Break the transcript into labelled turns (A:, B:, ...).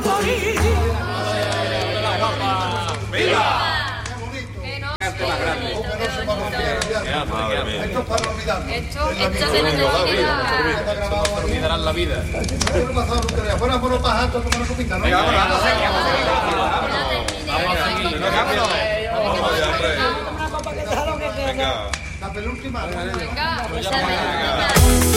A: morir.
B: ¡Viva!
C: Esto es para olvidarlo.
D: Esto se nos
B: Olvidarán la vida.
C: Fuera por los pajatos, como una copita, ¿no?
B: Venga, vamos a seguir.
A: Una copa que te da lo que queda.
C: La penúltima.
D: Venga,